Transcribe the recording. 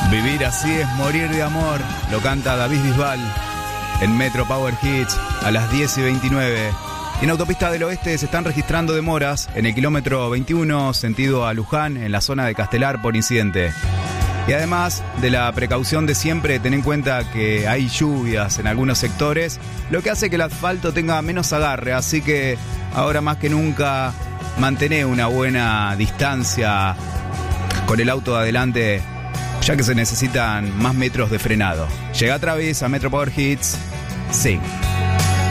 Vivir así es morir de amor, lo canta David Bisbal en Metro Power Hits a las 10:29. En Autopista del Oeste se están registrando demoras en el kilómetro 21, sentido a Luján, en la zona de Castelar por incidente. Y además de la precaución de siempre, ten en cuenta que hay lluvias en algunos sectores, lo que hace que el asfalto tenga menos agarre, así que ahora más que nunca mantener una buena distancia con el auto de adelante, ya que se necesitan más metros de frenado. Llega Travis a Metro Power Hits. Sí.